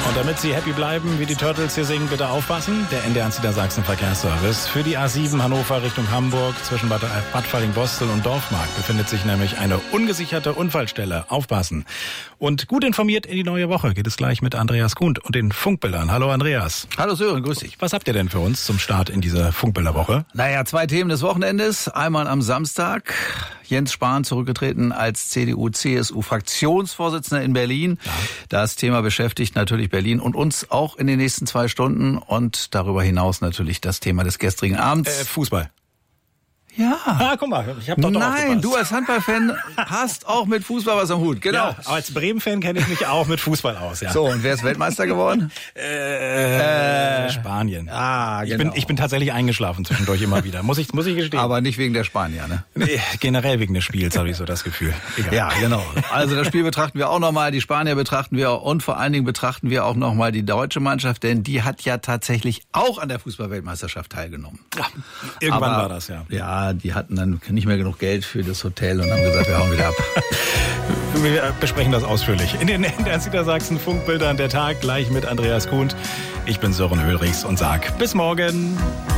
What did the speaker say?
Und damit Sie happy bleiben, wie die Turtles hier singen, bitte aufpassen. Der NDR Niedersachsen Verkehrsservice. Für die A7 Hannover Richtung Hamburg zwischen Bad Falling-Bostel und Dorfmark befindet sich nämlich eine ungesicherte Unfallstelle. Aufpassen. Und gut informiert in die neue Woche geht es gleich mit Andreas Kuhn und den Funkbildern. Hallo Andreas. Hallo Sören, grüß dich. Was habt ihr denn für uns zum Start in diese Funkbilderwoche? Naja, 2 Themen des Wochenendes. Einmal am Samstag. Jens Spahn zurückgetreten als CDU-CSU-Fraktionsvorsitzender in Berlin. Ja. Das Thema beschäftigt natürlich Berlin und uns auch in den nächsten 2 Stunden. Und darüber hinaus natürlich das Thema des gestrigen Abends. Fußball. Ja. Ah, guck mal, ich hab doch Nein, du als Handballfan hast auch mit Fußball was am Hut, genau. Ja, aber als Bremen-Fan kenne ich mich auch mit Fußball aus, ja. So, und wer ist Weltmeister geworden? Spanien. Ah, genau. Ich bin tatsächlich eingeschlafen zwischendurch immer wieder, muss ich gestehen. Aber nicht wegen der Spanier, ne? Nee, generell wegen des Spiels habe ich so das Gefühl. Egal. Ja, genau. Also das Spiel betrachten wir auch nochmal, die Spanier betrachten wir und vor allen Dingen betrachten wir auch nochmal die deutsche Mannschaft, denn die hat ja tatsächlich auch an der Fußball-Weltmeisterschaft teilgenommen. Ja, irgendwann war das, ja. Ja, die hatten dann nicht mehr genug Geld für das Hotel und haben gesagt, wir hauen wieder ab. Wir besprechen das ausführlich in den NDR Niedersachsen Funkbildern der Tag, gleich mit Andreas Kuhn. Ich bin Sören Hörichs und sag bis morgen.